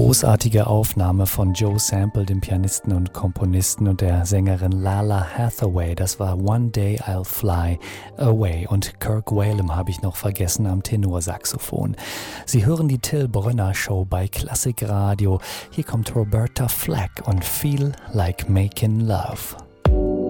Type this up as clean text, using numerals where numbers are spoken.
Großartige Aufnahme von Joe Sample, dem Pianisten und Komponisten, und der Sängerin Lala Hathaway. Das war One Day I'll Fly Away. Und Kirk Whalum habe ich noch vergessen am Tenorsaxophon. Sie hören die Till Brönner Show bei Klassikradio. Hier kommt Roberta Flack und Feel Like Making Love.